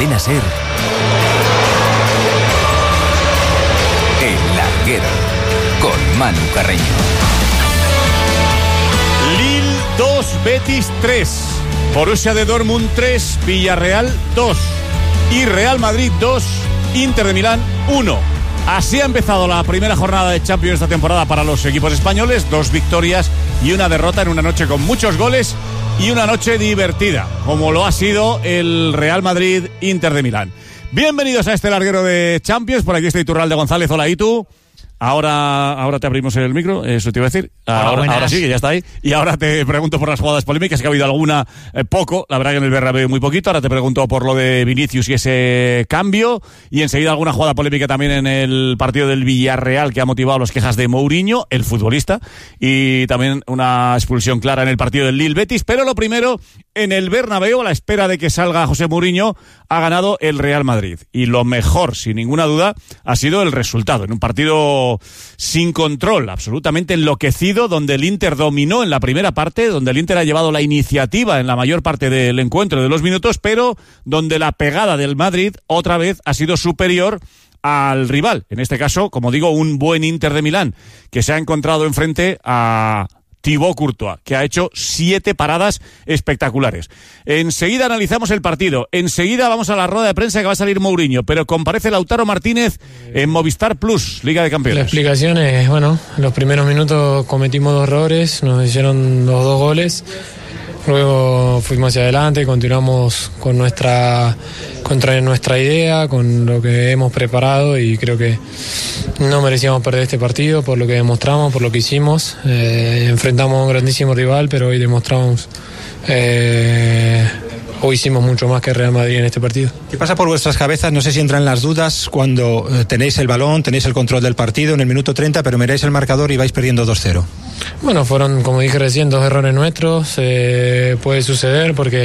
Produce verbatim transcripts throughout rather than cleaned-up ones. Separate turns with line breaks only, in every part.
Cadena SER, El Larguero, con Manu Carreño.
Lille dos, Betis tres, Borussia de Dortmund tres, Villarreal dos y Real Madrid dos, Inter de Milán uno. Así ha empezado la primera jornada de Champions esta temporada para los equipos españoles. Dos victorias y una derrota en una noche con muchos goles y una noche divertida, como lo ha sido el Real Madrid-Inter de Milán. Bienvenidos a este larguero de Champions. Por aquí está Iturralde González. Hola, Itu. Ahora, ahora te abrimos el micro, eso te iba a decir. Ahora, ahora sí, que ya está ahí. Y ahora te pregunto por las jugadas polémicas, que ha habido alguna, eh, poco, la verdad que en el Bernabéu muy poquito. Ahora te pregunto por lo de Vinicius y ese cambio. Y enseguida alguna jugada polémica también en el partido del Villarreal, que ha motivado las quejas de Mourinho, el futbolista. Y también una expulsión clara en el partido del Lille Betis. Pero lo primero, en el Bernabéu, a la espera de que salga José Mourinho, ha ganado el Real Madrid. Y lo mejor, sin ninguna duda, ha sido el resultado. En un partido sin control, absolutamente enloquecido, donde el Inter dominó en la primera parte, donde el Inter ha llevado la iniciativa en la mayor parte del encuentro de los minutos, pero donde la pegada del Madrid otra vez ha sido superior al rival. En este caso, como digo, un buen Inter de Milán, que se ha encontrado enfrente a Thibaut Courtois, que ha hecho siete paradas espectaculares. Enseguida analizamos el partido, enseguida vamos a la rueda de prensa que va a salir Mourinho, pero comparece Lautaro Martínez en Movistar Plus, Liga de Campeones.
La explicación es, bueno, en los primeros minutos cometimos dos errores, nos hicieron los dos goles, luego fuimos hacia adelante, continuamos con nuestra, contra nuestra idea, con lo que hemos preparado, y creo que no merecíamos perder este partido por lo que demostramos, por lo que hicimos. Eh, enfrentamos a un grandísimo rival, pero hoy demostramos, eh, hoy hicimos mucho más que Real Madrid en este partido.
¿Qué pasa por vuestras cabezas? No sé si entran las dudas cuando eh, tenéis el balón, tenéis el control del partido en el minuto treinta, pero miráis el marcador y vais perdiendo dos cero.
Bueno, fueron, como dije recién, dos errores nuestros. Eh, puede suceder porque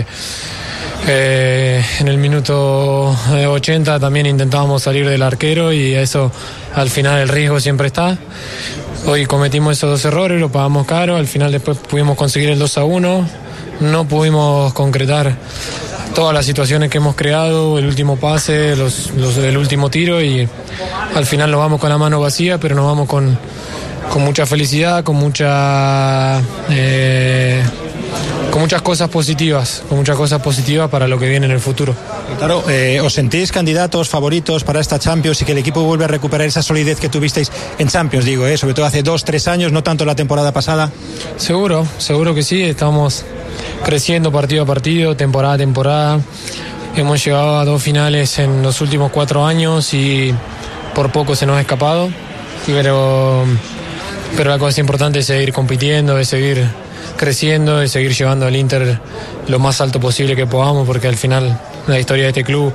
Eh, en el minuto ochenta también intentábamos salir del arquero, y eso, al final, el riesgo siempre está. Hoy cometimos esos dos errores, lo pagamos caro. Al final después pudimos conseguir el dos a uno, no pudimos concretar todas las situaciones que hemos creado, el último pase, los, los, el último tiro, y al final nos vamos con la mano vacía, pero nos vamos con, con mucha felicidad, con mucha... Eh, con muchas cosas positivas, con muchas cosas positivas para lo que viene en el futuro.
Claro, eh, ¿os sentís candidatos, favoritos para esta Champions y que el equipo vuelve a recuperar esa solidez que tuvisteis en Champions, digo, eh, sobre todo hace dos, tres años, no tanto la temporada pasada?
Seguro, seguro que sí, estamos creciendo partido a partido, temporada a temporada. Hemos llegado a dos finales en los últimos cuatro años y por poco se nos ha escapado, pero, pero la cosa importante es seguir compitiendo, es seguir creciendo, y seguir llevando al Inter lo más alto posible que podamos, porque al final la historia de este club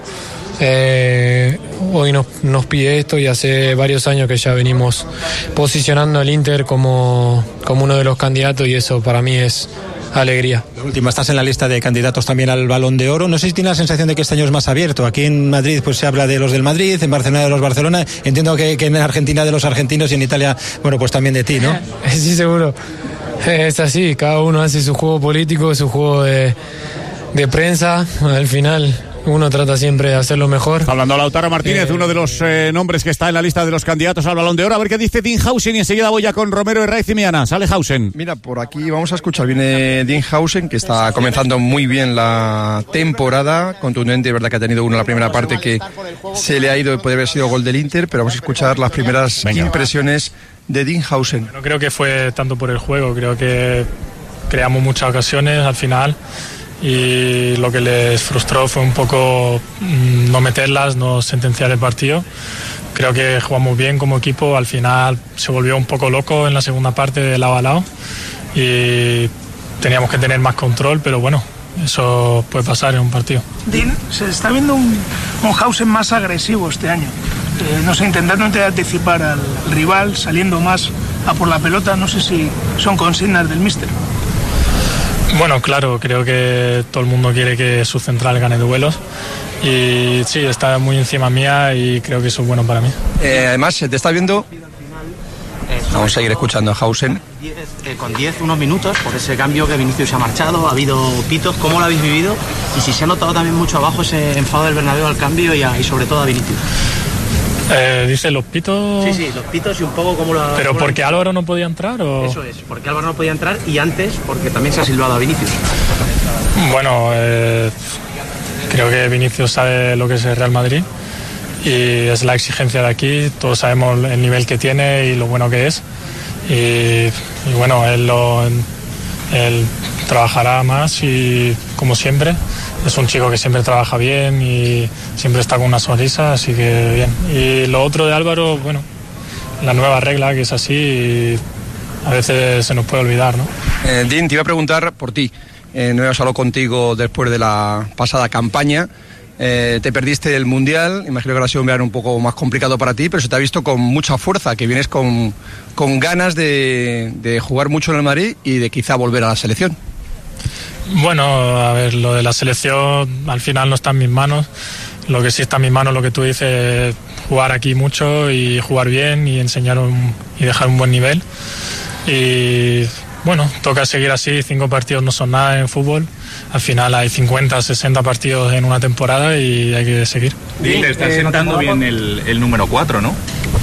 eh, hoy nos, nos pide esto, y hace varios años que ya venimos posicionando al Inter como, como uno de los candidatos, y eso para mí es alegría.
La última, estás en la lista de candidatos también al Balón de Oro. No sé si tienes la sensación de que este año es más abierto. Aquí en Madrid pues se habla de los del Madrid, en Barcelona de los Barcelona. Entiendo que, que en Argentina de los argentinos, y en Italia, bueno, pues también de ti, ¿no?
Sí, seguro. Es así, cada uno hace su juego político, su juego de, de prensa. Al final uno trata siempre de hacerlo mejor.
Hablando a Lautaro Martínez, eh, uno de los eh, nombres que está en la lista de los candidatos al Balón de Oro. A ver qué dice Dean Hausen, y enseguida voy ya con Romero, Herraiz y Miana. Sale Hausen.
Mira, por aquí vamos a escuchar. Viene Dean Hausen, que está comenzando muy bien la temporada. Contundente, verdad que ha tenido uno en la primera parte que se le ha ido, puede haber sido gol del Inter, pero vamos a escuchar las primeras Venga, impresiones de Dean Hausen.
No creo que fue tanto por el juego, creo que creamos muchas ocasiones al final, y lo que les frustró fue un poco mmm, no meterlas, no sentenciar el partido. Creo que jugamos bien como equipo, al final se volvió un poco loco en la segunda parte de lado a lado, y teníamos que tener más control, pero bueno, eso puede pasar en un partido.
Dean, se está viendo un, un Hausen más agresivo este año. Eh, no sé, intentando anticipar al rival, saliendo más a por la pelota. No sé si son consignas del míster.
Bueno, claro, creo que todo el mundo quiere que su central gane duelos, y sí, está muy encima mía, y creo que eso es bueno para mí.
Eh, además, se te está viendo Vamos a ir escuchando a Hausen.
diez, eh, con diez, unos minutos, por ese cambio que Vinicius se ha marchado, ha habido pitos. ¿Cómo lo habéis vivido? Y si se ha notado también mucho abajo ese enfado del Bernabéu al cambio y, a, y sobre todo a Vinicius.
Eh, dice los pitos.
Sí, sí, los pitos y un poco como lo.
¿Pero porque Álvaro no podía entrar o...?
Eso es, porque Álvaro no podía entrar y antes porque también se ha silbado a Vinicius.
Bueno, eh, creo que Vinicius sabe lo que es el Real Madrid y es la exigencia de aquí. Todos sabemos el nivel que tiene y lo bueno que es. Y, y bueno, él, lo, él trabajará más y como siempre. Es un chico que siempre trabaja bien y siempre está con una sonrisa, así que bien. Y lo otro de Álvaro, bueno, la nueva regla que es así y a veces se nos puede olvidar, ¿no?
Eh, Dean, te iba a preguntar por ti. Eh, no hemos hablado contigo después de la pasada campaña. Eh, te perdiste el Mundial, imagino que ahora ha sido un verano un poco más complicado para ti, pero se te ha visto con mucha fuerza, que vienes con, con ganas de, de jugar mucho en el Madrid y de quizá volver a la selección.
Bueno, a ver, lo de la selección al final no está en mis manos. Lo que sí está en mis manos, lo que tú dices, jugar aquí mucho y jugar bien y enseñar un, y dejar un buen nivel. Y bueno, toca seguir así, cinco partidos no son nada en fútbol. Al final hay cincuenta, sesenta partidos en una temporada y hay que seguir.
Sí, te estás sentando bien el, el número cuatro, ¿no?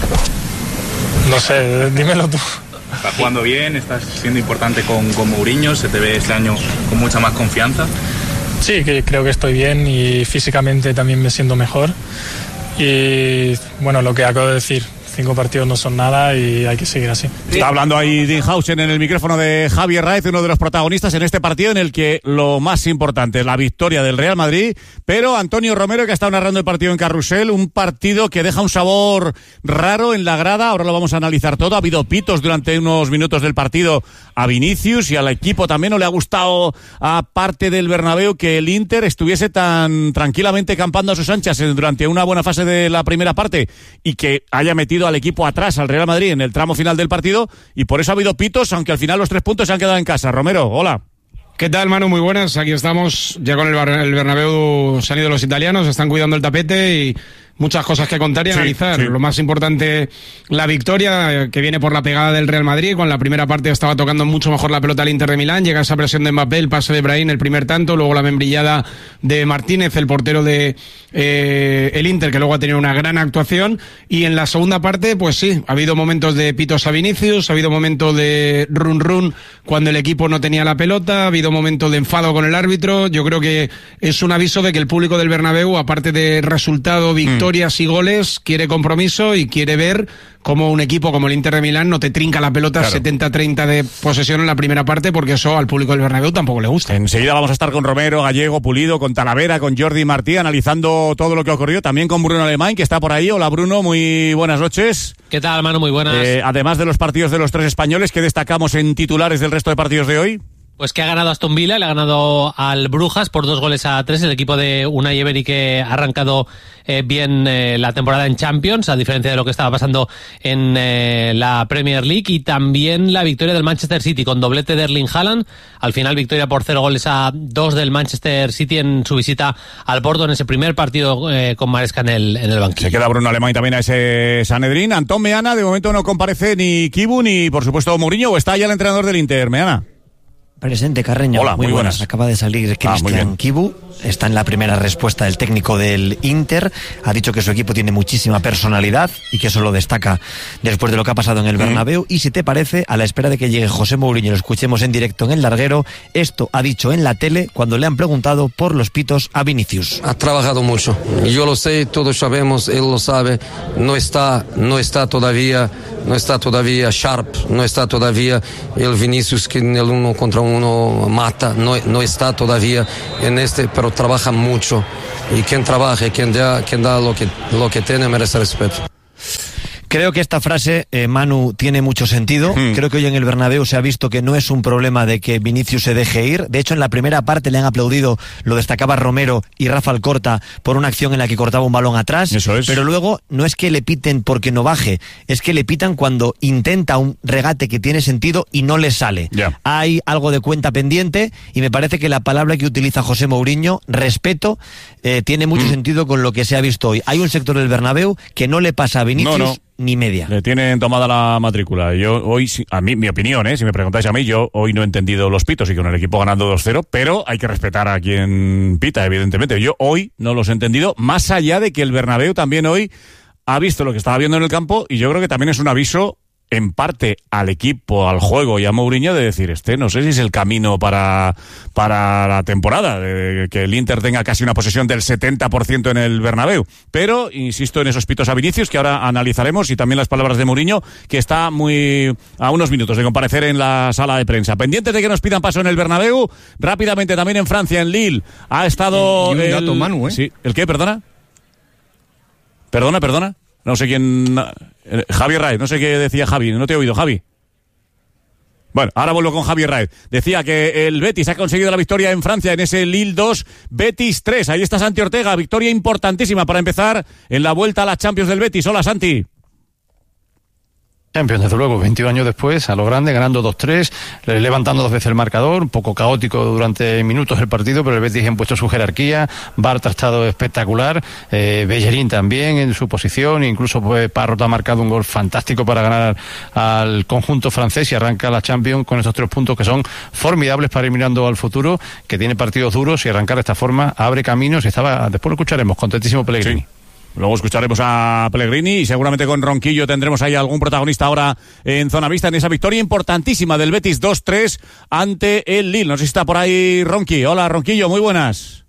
No sé, dímelo tú.
Estás jugando bien, estás siendo importante con, con Mourinho, se te ve este año con mucha más confianza.
Sí, que creo que estoy bien y físicamente también me siento mejor. Y bueno, lo que acabo de decir, cinco partidos no son nada y hay que seguir así.
Está hablando ahí Dean Hausen en el micrófono de Javier Raez, uno de los protagonistas en este partido en el que lo más importante es la victoria del Real Madrid, pero Antonio Romero, que ha estado narrando el partido en Carrusel, un partido que deja un sabor raro en la grada, ahora lo vamos a analizar todo. Ha habido pitos durante unos minutos del partido a Vinicius y al equipo también no le ha gustado, a parte del Bernabéu, que el Inter estuviese tan tranquilamente campando a sus anchas durante una buena fase de la primera parte y que haya metido al equipo atrás, al Real Madrid, en el tramo final del partido, y por eso ha habido pitos, aunque al final los tres puntos se han quedado en casa. Romero, hola.
¿Qué tal, Manu? Muy buenas. Aquí estamos ya con el, Bar- el Bernabéu. Se han ido los italianos, están cuidando el tapete y muchas cosas que contar y sí, analizar. Sí. Lo más importante, la victoria que viene por la pegada del Real Madrid. Con la primera parte estaba tocando mucho mejor la pelota al Inter de Milán. Llega esa presión de Mbappé, el pase de Brahim, el primer tanto, luego la membrillada de Martínez, el portero de eh, el Inter, que luego ha tenido una gran actuación. Y en la segunda parte, pues sí, ha habido momentos de pitos a Vinicius, ha habido momentos de run run cuando el equipo no tenía la pelota, ha habido momento de enfado con el árbitro. Yo creo que es un aviso de que el público del Bernabéu, aparte de resultado, victorias mm. y goles, quiere compromiso y quiere ver cómo un equipo como el Inter de Milán no te trinca la pelota claro. setenta treinta de posesión en la primera parte, porque eso al público del Bernabéu tampoco le gusta.
Enseguida vamos a estar con Romero, Gallego, Pulido, con Talavera, con Jordi Martí, analizando todo lo que ocurrió, también con Bruno Alemán, que está por ahí. Hola, Bruno, muy buenas noches.
¿Qué tal, Manu? Muy buenas.
Eh, además de los partidos de los tres españoles, ¿qué destacamos en titulares del resto de partidos de hoy?
Pues que ha ganado Aston Villa, le ha ganado al Brujas por dos goles a tres, el equipo de Unai Emery, que ha arrancado eh, bien eh, la temporada en Champions, a diferencia de lo que estaba pasando en eh, la Premier League, y también la victoria del Manchester City con doblete de Erling Haaland. Al final victoria por cero goles a dos del Manchester City en su visita al Porto en ese primer partido eh, con Maresca en el, en el banquillo.
Se queda Bruno Alemán y también a ese Sanedrín. Antón Meana, de momento no comparece ni Kibu ni por supuesto Mourinho, o está ya el entrenador del Inter. Meana.
Presente, Carreño.
Hola, muy,
muy
buenas.
buenas. Acaba de salir Cristian
ah,
Kibu. Está en la primera respuesta del técnico del Inter. Ha dicho que su equipo tiene muchísima personalidad y que eso lo destaca después de lo que ha pasado en el Bernabéu. Mm. Y si te parece, a la espera de que llegue José Mourinho y lo escuchemos en directo en el larguero, esto ha dicho en la tele cuando le han preguntado por los pitos a Vinicius.
Ha trabajado mucho. Yo lo sé, todos sabemos, él lo sabe. No está, no está todavía, no está todavía sharp, no está todavía el Vinicius que en el uno contra uno mata, no, no está todavía en este, pero trabaja mucho, y quien trabaja, quien da, quien da lo que, lo que tiene, merece respeto.
Creo que esta frase, eh, Manu, tiene mucho sentido. Mm. Creo que hoy en el Bernabéu se ha visto que no es un problema de que Vinicius se deje ir. De hecho, en la primera parte le han aplaudido, lo destacaba Romero y Rafa Alcorta, por una acción en la que cortaba un balón atrás.
Eso es.
Pero luego no es que le piten porque no baje, es que le pitan cuando intenta un regate que tiene sentido y no le sale.
Yeah.
Hay algo de cuenta pendiente y me parece que la palabra que utiliza José Mourinho, respeto, eh, tiene mucho mm. sentido con lo que se ha visto hoy. Hay un sector del Bernabéu que no le pasa a Vinicius.
No, no.
ni media.
Le tienen tomada la matrícula. Yo hoy, a mí, mi opinión, ¿eh? Si me preguntáis a mí, yo hoy no he entendido los pitos y con el equipo ganando dos cero, pero hay que respetar a quien pita, evidentemente. Yo hoy no los he entendido, más allá de que el Bernabéu también hoy ha visto lo que estaba viendo en el campo, y yo creo que también es un aviso en parte al equipo, al juego y a Mourinho de decir, este no sé si es el camino para, para la temporada, de que el Inter tenga casi una posesión del setenta por ciento en el Bernabéu. Pero insisto en esos pitos a Vinicius, que ahora analizaremos, y también las palabras de Mourinho, que está muy a unos minutos de comparecer en la sala de prensa. Pendientes de que nos pidan paso en el Bernabéu. Rápidamente también en Francia, en Lille, ha estado...
Y un
el...
dato, Manu, ¿eh?
Sí. ¿El qué? ¿Perdona? ¿Perdona, perdona? No sé quién... Javi Raez, no sé qué decía Javi, no te he oído, Javi. Bueno, ahora vuelvo con Javi Raez. Decía que el Betis ha conseguido la victoria en Francia en ese Lille dos, Betis tres. Ahí está Santi Ortega, victoria importantísima para empezar en la vuelta a la Champions del Betis. Hola, Santi.
Champions, desde luego, veintiún años después, a lo grande, ganando dos tres, levantando dos veces el marcador, un poco caótico durante minutos el partido, pero el Betis ha impuesto su jerarquía. Bartra ha estado espectacular, eh, Bellerín también en su posición, incluso pues, Parrot ha marcado un gol fantástico para ganar al conjunto francés y arranca la Champions con estos tres puntos que son formidables para ir mirando al futuro, que tiene partidos duros, y arrancar de esta forma abre caminos. Y estaba, después lo escucharemos, contentísimo Pellegrini.
Sí. Luego escucharemos a Pellegrini y seguramente con Ronquillo tendremos ahí algún protagonista ahora en Zona Vista en esa victoria importantísima del Betis dos tres ante el Lille. No sé si está por ahí Ronqui. Hola, Ronquillo, muy buenas.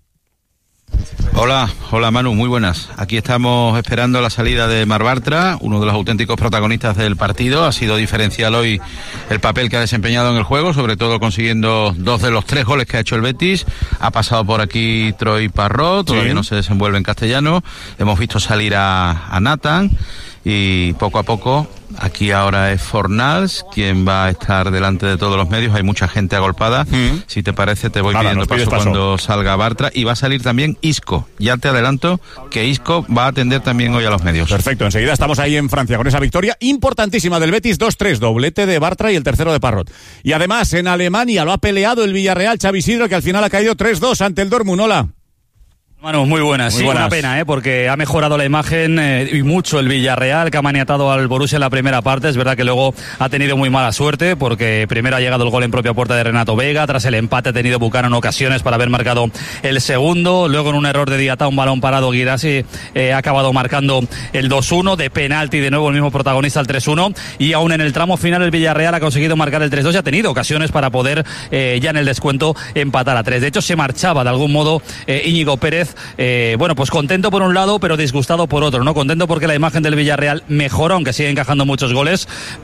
Hola, hola Manu, muy buenas. Aquí estamos esperando la salida de Marc Bartra, uno de los auténticos protagonistas del partido. Ha sido diferencial hoy el papel que ha desempeñado en el juego, sobre todo consiguiendo dos de los tres goles que ha hecho el Betis. Ha pasado por aquí Troy Parrot, todavía sí. No se desenvuelve en castellano. Hemos visto salir a, a Nathan. Y poco a poco, aquí ahora es Fornals quien va a estar delante de todos los medios. Hay mucha gente agolpada. Mm. Si te parece, te voy Nada, pidiendo paso, paso cuando salga Bartra. Y va a salir también Isco. Ya te adelanto que Isco va a atender también hoy a los medios.
Perfecto, enseguida estamos ahí en Francia con esa victoria importantísima del Betis dos tres, doblete de Bartra y el tercero de Parrot. Y además en Alemania lo ha peleado el Villarreal, Xavi Isidro, que al final ha caído tres dos ante el Dortmund. Hola.
Manu, muy buenas. Muy sí, buenas. Una pena, ¿eh? Porque ha mejorado la imagen eh, y mucho el Villarreal, que ha maniatado al Borussia en la primera parte. Es verdad que luego ha tenido muy mala suerte, porque primero ha llegado el gol en propia puerta de Renato Vega. Tras el empate ha tenido Buchanan ocasiones para haber marcado el segundo. Luego en un error de Diatá, un balón parado, Guirassi eh, ha acabado marcando el dos uno. De penalti, de nuevo el mismo protagonista, el tres uno. Y aún en el tramo final el Villarreal ha conseguido marcar el tres dos y ha tenido ocasiones para poder eh, ya en el descuento empatar a tres. De hecho, se marchaba de algún modo eh, Íñigo Pérez. Eh, bueno, pues contento por un lado, pero disgustado por otro, ¿no? Contento porque la imagen del Villarreal mejoró, aunque sigue encajando muchos goles,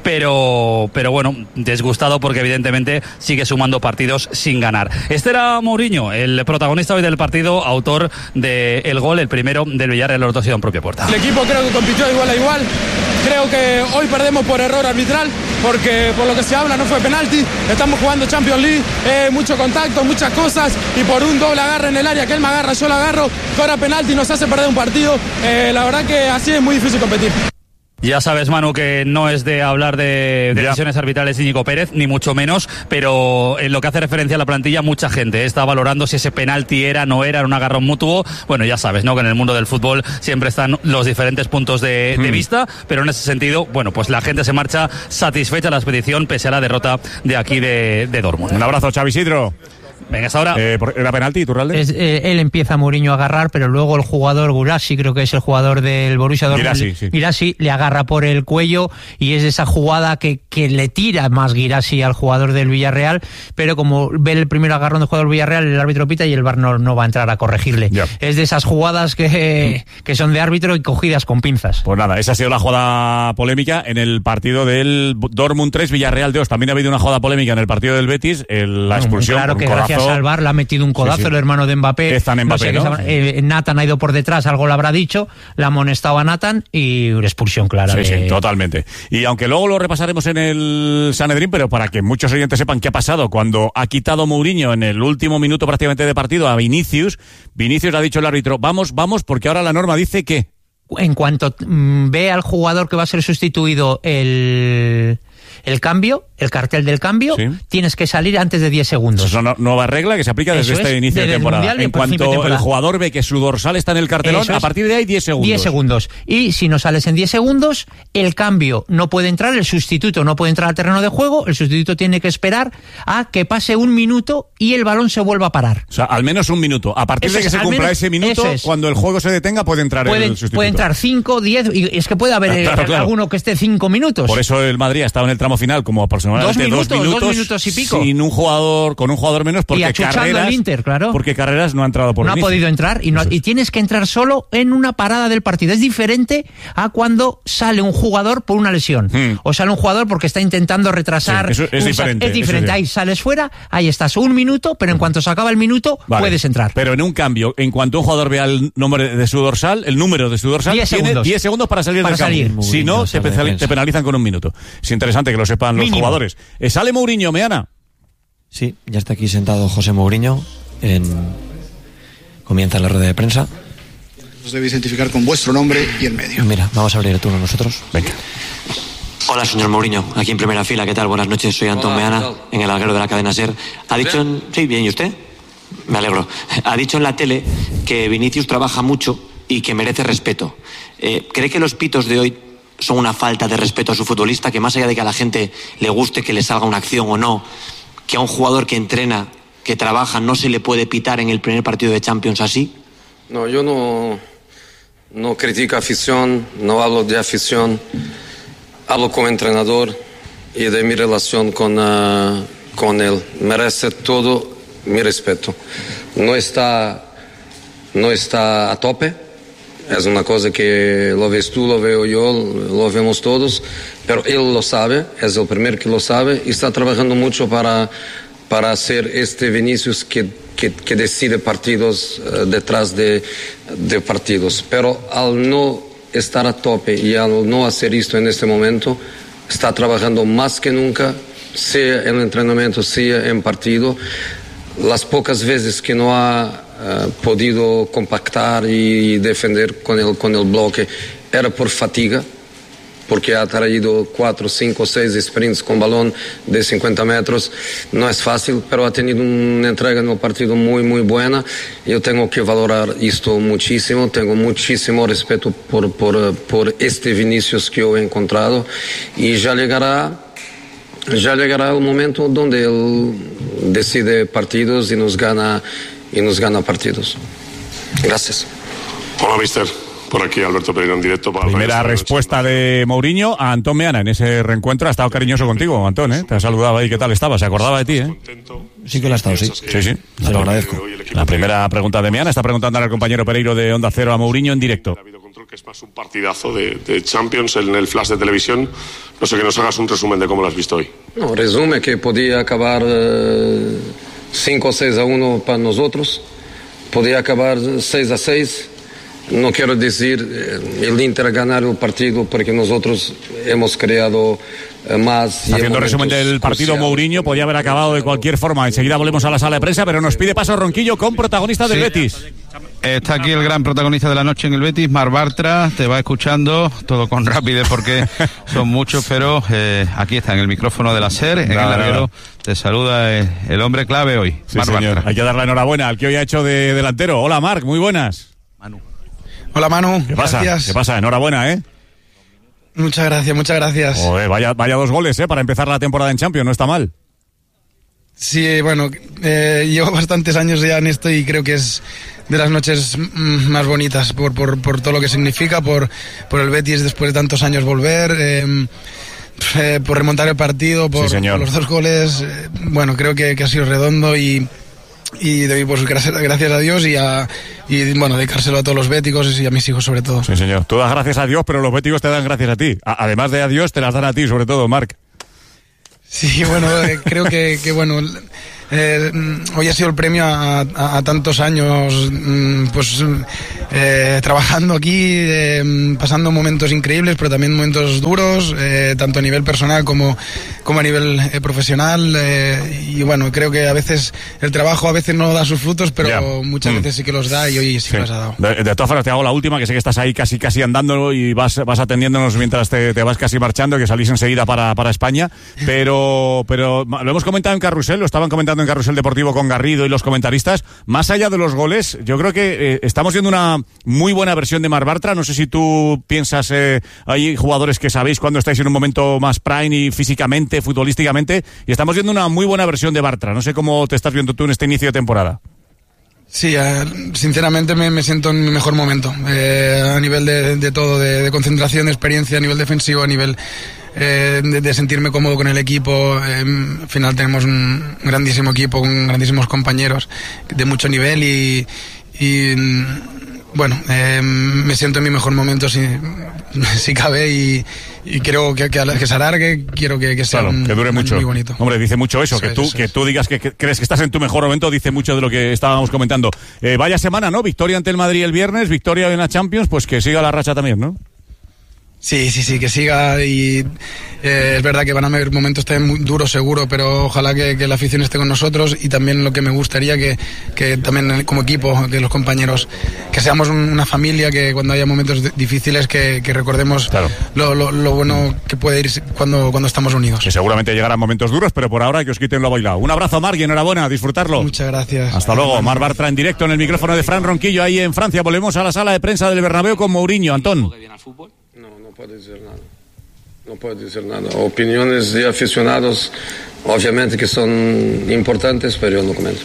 pero, pero bueno, disgustado porque evidentemente sigue sumando partidos sin ganar. Este era Mourinho, el protagonista hoy del partido, autor del gol, el primero del Villarreal, el otro ha sido en propia puerta.
El equipo creo que compitió igual a igual. Creo que hoy perdemos por error arbitral, porque por lo que se habla no fue penalti. Estamos jugando Champions League, eh, mucho contacto, muchas cosas, y por un doble agarre en el área, que él me agarra, yo lo agarro, fuera penalti, nos hace perder un partido. Eh, la verdad que así es muy difícil competir.
Ya sabes, Manu, que no es de hablar de decisiones arbitrales de Íñigo Pérez, ni mucho menos, pero en lo que hace referencia a la plantilla, mucha gente está valorando si ese penalti era, no era, era un agarrón mutuo. Bueno, ya sabes, ¿no?, que en el mundo del fútbol siempre están los diferentes puntos de, de mm. vista, pero en ese sentido, bueno, pues la gente se marcha satisfecha de la expedición pese a la derrota de aquí de, de Dortmund.
Un abrazo, Xavi Isidro.
Venga, hasta ahora.
Eh, ¿Era penalti, Iturralde?
Es, eh, él empieza a Mourinho a agarrar, pero luego el jugador Guirassy, creo que es el jugador del Borussia Dortmund, Guirassy, sí. Guirassy le agarra por el cuello, y es esa jugada que, que le tira más Guirassy al jugador del Villarreal, pero como ve el primer agarrón del jugador del Villarreal, el árbitro pita y el V A R no, no va a entrar a corregirle. Ya. Es de esas jugadas que, que son de árbitro y cogidas con pinzas.
Pues nada, esa ha sido la jugada polémica en el partido del Dortmund tres, Villarreal dos. También ha habido una jugada polémica en el partido del Betis, el, la expulsión.
Claro, que gracias al V A R la ha metido un codazo, sí, sí. El hermano de Mbappé.
Están en Mbappé,
no sé,
¿no?
Eh, Nathan ha ido por detrás, algo le habrá dicho, la ha amonestado a Nathan y una expulsión clara.
Sí,
de...
sí, totalmente. Y aunque luego lo repasaremos en el Sanedrín, pero para que muchos oyentes sepan qué ha pasado cuando ha quitado Mourinho en el último minuto prácticamente de partido a Vinicius, Vinicius ha dicho el árbitro, vamos, vamos, porque ahora la norma dice que...
En cuanto mm, ve al jugador que va a ser sustituido el, el cambio, el cartel del cambio, sí. tienes que salir antes de diez segundos.
Es una nueva regla que se aplica desde
Eso
este
es,
inicio
desde
de temporada.
el
en cuanto
temporada.
el jugador ve que su dorsal está en el cartelón,
Eso es.
a partir de ahí diez segundos.
diez segundos. Y si no sales en diez segundos, el cambio no puede entrar, el sustituto no puede entrar al terreno de juego, el sustituto tiene que esperar a que pase un minuto y el balón se vuelva a parar.
O sea, al menos un minuto. A partir
Eso
de que
es,
se cumpla
menos,
ese minuto,
es.
cuando el juego se detenga, puede entrar
puede,
el sustituto.
Puede entrar cinco, diez, y es que puede haber
claro, claro.
alguno que esté cinco minutos.
Por eso el Madrid ha estado en el tramo final como aproximadamente
dos minutos,
dos minutos,
dos minutos y pico.
Sin un jugador, con un jugador menos, porque
y achuchando
Carreras,
el Inter, claro.
porque Carreras no ha entrado por
No ha
inicio.
podido entrar y, no, y tienes que entrar solo en una parada del partido. Es diferente a cuando sale un jugador por una lesión hmm. o sale un jugador porque está intentando retrasar.
Sí, eso es
un
diferente.
Es diferente.
Sí.
Ahí sales fuera, ahí estás un minuto, pero en cuanto se acaba el minuto vale. puedes entrar.
Pero en un cambio, en cuanto un jugador vea el nombre de su dorsal, el número de su dorsal,
diez
tiene
segundos.
diez segundos para salir
para
del
salir.
campo. Si no, te, pe- te penalizan con un minuto. Es interesante que lo sepan Mínimo. los jugadores. Eh, ¿Sale Mourinho, Meana?
Sí, ya está aquí sentado José Mourinho. En... Comienza la rueda de prensa.
Os debéis identificar con vuestro nombre y el medio.
Mira, vamos a abrir el turno nosotros.
Venga.
Hola, señor Mourinho, aquí en primera fila, ¿qué tal? Buenas noches, soy Antón Hola, Meana, en el alguero de la cadena SER. Ha dicho en... Sí, bien, ¿y usted? Me alegro. Ha dicho en la tele que Vinicius trabaja mucho y que merece respeto. Eh, ¿Cree que los pitos de hoy son una falta de respeto a su futbolista? Que más allá de que a la gente le guste que le salga una acción o no, que a un jugador que entrena, que trabaja, no se le puede pitar en el primer partido de Champions así?
No, yo no, no critico afición, no hablo de afición. Hablo como entrenador y de mi relación con, uh, con él. Merece todo mi respeto. No está, no está a tope. Es una cosa que lo ves tú, lo veo yo, lo vemos todos. Pero él lo sabe, es el primero que lo sabe y está trabajando mucho para, para hacer este Vinicius que, que, que decide partidos uh, detrás de, de partidos. Pero al no estar a tope y al no hacer esto en este momento, está trabajando más que nunca, sea en el entrenamiento, sea en partido. Las pocas veces que no ha uh, podido compactar y defender con el, con el bloque era por fatiga, porque ha traído cuatro, cinco, seis sprints con balón de cincuenta metros. No es fácil, pero ha tenido una entrega en el partido muy, muy buena. Yo tengo que valorar esto muchísimo. Tengo muchísimo respeto por, por, por este Vinicius que yo he encontrado. Y ya llegará, ya llegará el momento donde él decide partidos y nos gana, y nos gana partidos. Gracias.
Hola, mister. Por aquí Alberto Pereira en directo para
Primera respuesta de Mourinho a Antón Meana en ese reencuentro. Ha estado cariñoso contigo, Antón, ¿eh? Te ha saludado ahí, ¿qué tal estaba? Se acordaba de ti, ¿eh?
Sí que lo ha estado, sí.
Sí, sí.
Se lo agradezco.
La primera pregunta de Meana está preguntando al compañero Pereiro de Onda Cero a Mourinho en directo.
Que es más un partidazo de, de Champions en el flash de televisión. No sé, que nos hagas un resumen de cómo lo has visto hoy.
No, resume que podía acabar cinco o seis a uno para nosotros. Podía acabar seis a seis. No quiero decir eh, el Inter ganar el partido porque nosotros hemos creado eh, más.
Haciendo resumen del partido, cruciales. Mourinho podía haber acabado de cualquier forma. Enseguida volvemos a la sala de prensa, pero nos pide paso Ronquillo con protagonista del sí. Betis.
Está aquí el gran protagonista de la noche en el Betis, Marc Bartra. Te va escuchando todo con rapidez porque son muchos, pero eh, aquí está en el micrófono de la SER, en nada, el larguero. Te saluda el, el hombre clave hoy,
sí,
Marc
señor.
Bartra.
Hay que dar la enhorabuena al que hoy ha hecho de delantero. Hola, Marc, muy buenas.
Manu.
Hola, Manu.
¿Qué pasa?
Gracias.
¿Qué pasa? Enhorabuena, ¿eh?
Muchas gracias, muchas gracias.
Joder, vaya, vaya dos goles, ¿eh? Para empezar la temporada en Champions, no está mal.
Sí, bueno, eh, llevo bastantes años ya en esto y creo que es de las noches más bonitas por, por, por todo lo que significa, por, por el Betis después de tantos años volver, eh, eh, por remontar el partido, por,
sí,
por los dos goles. Eh, bueno, creo que, que ha sido redondo y, y doy pues gracias, gracias a Dios y, a, y bueno, dedicárselo a todos los béticos y a mis hijos sobre todo.
Sí, señor. Tú das gracias a Dios, pero los béticos te dan gracias a ti. A, además de a Dios, te las dan a ti, sobre todo, Marc.
Sí, bueno, eh, creo que, que bueno, eh, hoy ha sido el premio a, a, a tantos años, pues eh, trabajando aquí, eh, pasando momentos increíbles, pero también momentos duros, eh, tanto a nivel personal como como a nivel eh, profesional eh, y bueno, creo que a veces el trabajo a veces no da sus frutos, pero yeah. muchas mm. veces sí que los da y hoy sí, sí. que los ha dado.
De, de todas formas te hago la última, que sé que estás ahí casi casi andando y vas, vas atendiéndonos mientras te, te vas casi marchando, que salís enseguida para, para España, pero, pero lo hemos comentado en Carrusel, lo estaban comentando en Carrusel Deportivo con Garrido y los comentaristas, más allá de los goles, yo creo que eh, estamos viendo una muy buena versión de Marc Bartra. No sé si tú piensas, eh, hay jugadores que sabéis cuando estáis en un momento más prime y físicamente, futbolísticamente, y estamos viendo una muy buena versión de Bartra. No sé cómo te estás viendo tú en este inicio de temporada.
Sí, eh, sinceramente me, me siento en mi mejor momento, eh, a nivel de, de todo, de, de concentración, de experiencia, a nivel defensivo, a nivel eh, de, de sentirme cómodo con el equipo. Eh, al final tenemos un grandísimo equipo, con grandísimos compañeros de mucho nivel y, y bueno, eh, me siento en mi mejor momento si, si cabe y, y creo que, que, que se alargue, quiero que, que sea
claro,
un,
que dure mucho.
Muy bonito.
Hombre, dice mucho eso, eso que, tú, eso que es. tú digas que, que crees que estás en tu mejor momento, dice mucho de lo que estábamos comentando. Eh, vaya semana, ¿no? Victoria ante el Madrid el viernes, victoria en la Champions, pues que siga la racha también, ¿no?
Sí, sí, sí, que siga y eh, es verdad que van a haber momentos también muy duros seguro, pero ojalá que, que la afición esté con nosotros y también lo que me gustaría que, que también como equipo, que los compañeros, que seamos un, una familia, que cuando haya momentos difíciles que, que recordemos claro. lo, lo, lo bueno que puede ir cuando, cuando estamos unidos.
Que seguramente llegarán momentos duros, pero por ahora que os quiten lo bailado. Un abrazo, Marc, y enhorabuena, disfrutarlo.
Muchas gracias.
Hasta luego, Marc Bartra en directo en el micrófono de Fran Ronquillo ahí en Francia. Volvemos a la sala de prensa del Bernabéu con Mourinho. Antón.
No puedo decir nada, no puedo decir nada. Opiniones de aficionados, obviamente que son importantes, pero yo no comento.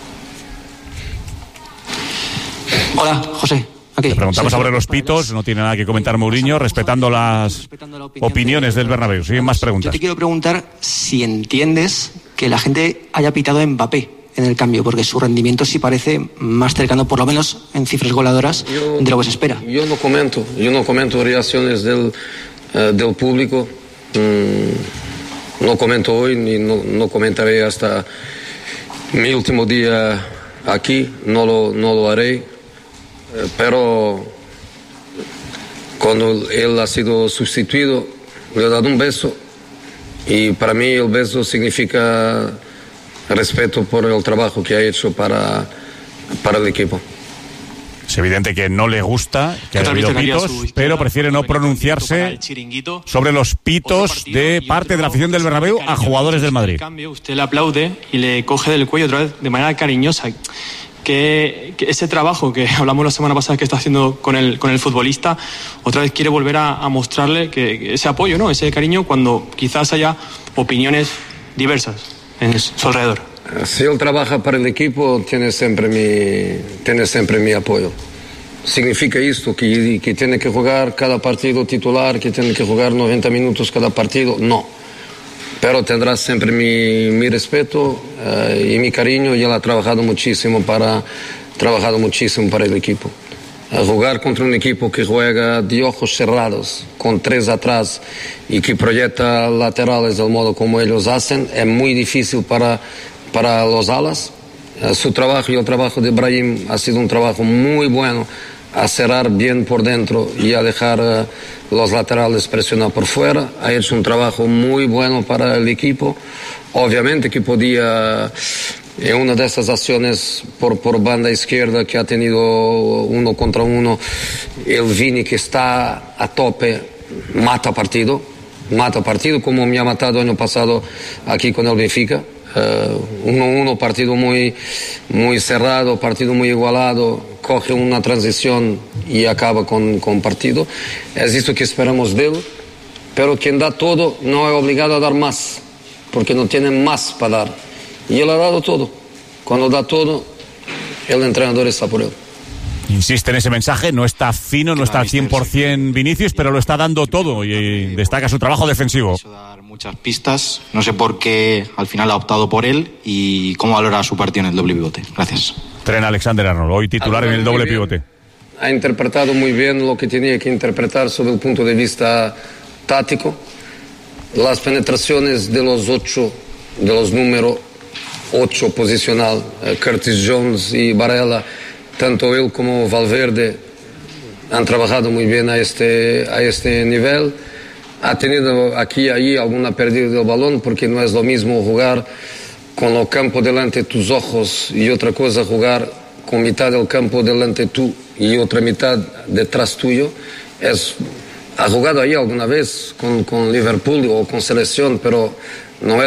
Hola, José. Okay.
Le preguntamos sobre los pitos, no tiene nada que comentar Mourinho, respetando las opiniones del Bernabéu. Siguen más preguntas.
Yo te quiero preguntar si entiendes que la gente haya pitado a Mbappé en el cambio, porque su rendimiento sí parece más cercano, por lo menos en cifras goleadoras, yo, de lo que se espera.
Yo no comento, yo no comento reacciones del, uh, del público, mm, no comento hoy, ni no, no comentaré hasta mi último día aquí, no lo, no lo haré, uh, pero cuando él ha sido sustituido, le he dado un beso, y para mí el beso significa respeto por el trabajo que ha hecho para, para el equipo.
Es evidente que no le gusta que haya habido pitos, pero prefiere no pronunciarse sobre los pitos de parte de la afición del Bernabéu a jugadores del Madrid.
Usted le aplaude y le coge del cuello otra vez de manera cariñosa. Que, que ese trabajo que hablamos la semana pasada que está haciendo con el, con el futbolista, otra vez quiere volver a, a mostrarle que, que ese apoyo, ¿no? Ese cariño cuando quizás haya opiniones diversas en su alrededor.
Si él trabaja para el equipo, tiene siempre mi, tiene siempre mi apoyo. Significa esto, que, que tiene que jugar cada partido titular, que tiene que jugar noventa minutos cada partido, no. Pero tendrá siempre mi, mi respeto uh, y mi cariño, y él ha trabajado muchísimo para, trabajado muchísimo para el equipo. A jugar contra un equipo que juega de ojos cerrados, con tres atrás y que proyecta laterales del modo como ellos hacen, es muy difícil para, para los alas. Uh, su trabajo y el trabajo de Brahim ha sido un trabajo muy bueno, a cerrar bien por dentro y a dejar uh, los laterales presionar por fuera. Ha hecho un trabajo muy bueno para el equipo. Obviamente que podía... En una de estas acciones por, por banda izquierda que ha tenido uno contra uno, el Vini, que está a tope, mata partido, mata partido como me ha matado el año pasado aquí con el Benfica. uno uno, uh, partido muy, muy cerrado, partido muy igualado, coge una transición y acaba con, con partido. Es esto que esperamos de él, pero quien da todo no es obligado a dar más, porque no tiene más para dar. Y él ha dado todo. Cuando da todo, el entrenador está por él.
Insiste en ese mensaje, no está fino, no está al cien por ciento Vinicius, pero lo está dando todo y destaca su trabajo defensivo.
Dar muchas pistas, no sé por qué al final ha optado por él y cómo valora su partido en el doble pivote. Gracias.
Trent Alexander-Arnold, hoy titular en el doble pivote.
Ha interpretado muy bien lo que tenía que interpretar sobre el punto de vista táctico. Las penetraciones de los ocho, de los números ocho posicional, Curtis Jones y Barella, tanto él como Valverde han trabajado muy bien a este, a este nivel. ha tenido aquí y allí alguna pérdida del balón, porque no es lo mismo jugar con el campo delante de tus ojos y otra cosa jugar con mitad del campo delante tú y otra mitad detrás tuyo. Es, ha jugado ahí alguna vez con, con Liverpool o con selección, pero no es